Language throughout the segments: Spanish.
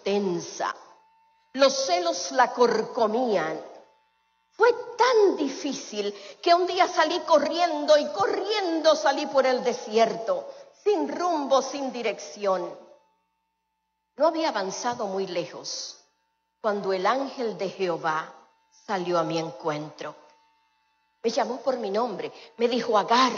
tensa. Los celos la carcomían. Fue tan difícil que un día salí corriendo y corriendo salí por el desierto, sin rumbo, sin dirección. No había avanzado muy lejos cuando el ángel de Jehová salió a mi encuentro. Me llamó por mi nombre, me dijo: Agar,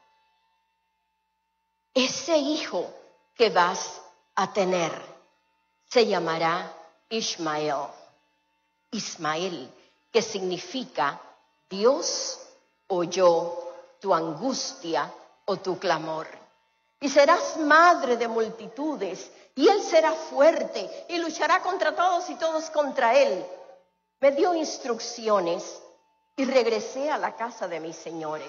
ese hijo que vas a tener se llamará Ismael. Ismael, que significa Dios oyó tu angustia o tu clamor. Y serás madre de multitudes, y él será fuerte y luchará contra todos y todos contra él. Me dio instrucciones y regresé a la casa de mis señores.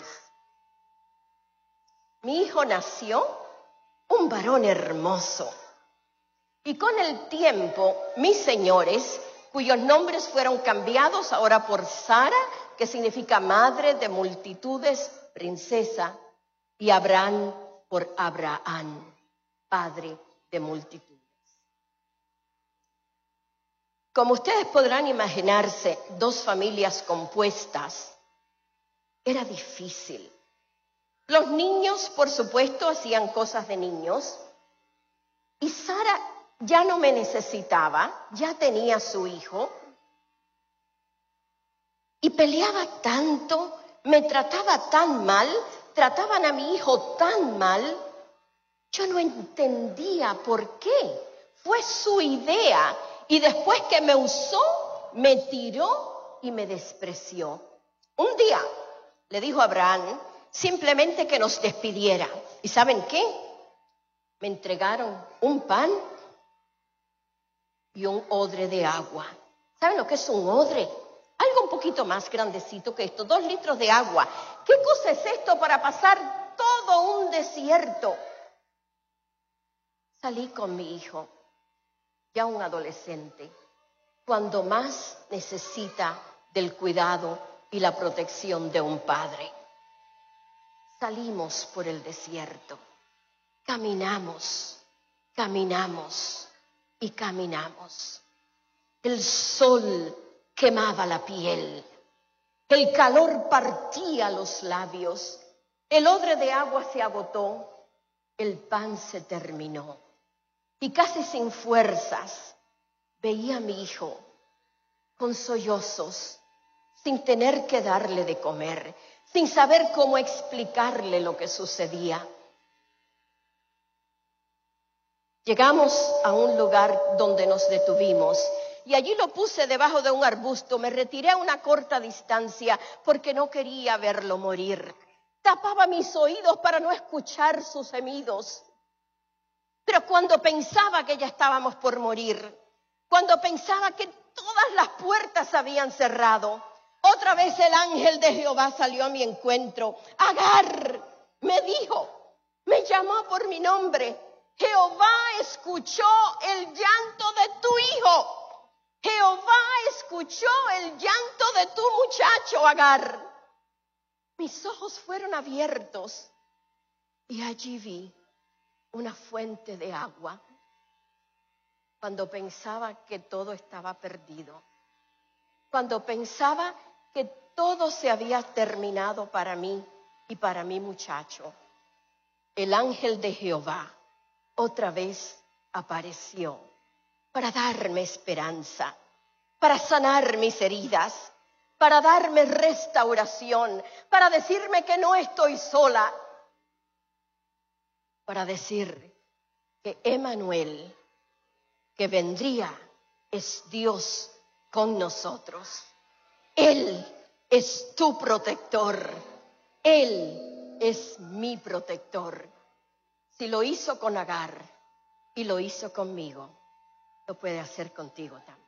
Mi hijo nació, un varón hermoso. Y con el tiempo, mis señores, cuyos nombres fueron cambiados ahora por Sara, que significa madre de multitudes, princesa, y Abraham por Abraham, padre de multitudes. Como ustedes podrán imaginarse, dos familias compuestas, era difícil. Los niños, por supuesto, hacían cosas de niños, y Sara ya no me necesitaba, ya tenía su hijo, y peleaba tanto, me trataba tan mal, trataban a mi hijo tan mal. Yo no entendía por qué. Fue su idea, y después que me usó, me tiró y me despreció. Un día le dijo a Abraham simplemente que nos despidiera. ¿Y saben qué? Me entregaron un pan y un odre de agua. ¿Saben lo que es un odre? Algo un poquito más grandecito que esto, 2 litros de agua. ¿Qué cosa es esto para pasar todo un desierto? Salí con mi hijo, ya un adolescente, cuando más necesita del cuidado y la protección de un padre. Salimos por el desierto, caminamos, caminamos y caminamos. El sol quemaba la piel, el calor partía los labios, el odre de agua se agotó, el pan se terminó. Y casi sin fuerzas veía a mi hijo con sollozos, sin tener que darle de comer, sin saber cómo explicarle lo que sucedía. Llegamos a un lugar donde nos detuvimos y allí lo puse debajo de un arbusto. Me retiré a una corta distancia porque no quería verlo morir. Tapaba mis oídos para no escuchar sus gemidos. Pero cuando pensaba que ya estábamos por morir, cuando pensaba que todas las puertas se habían cerrado, otra vez el ángel de Jehová salió a mi encuentro. Agar, me dijo, me llamó por mi nombre. Jehová escuchó el llanto de tu hijo. Jehová escuchó el llanto de tu muchacho, Agar. Mis ojos fueron abiertos y allí vi una fuente de agua. Cuando pensaba que todo estaba perdido, cuando pensaba que todo se había terminado para mí y para mi muchacho, el ángel de Jehová otra vez apareció para darme esperanza, para sanar mis heridas, para darme restauración, para decirme que no estoy sola, para decir que Emmanuel, que vendría, es Dios con nosotros. Él es tu protector. Él es mi protector. Si lo hizo con Agar y lo hizo conmigo, lo puede hacer contigo también.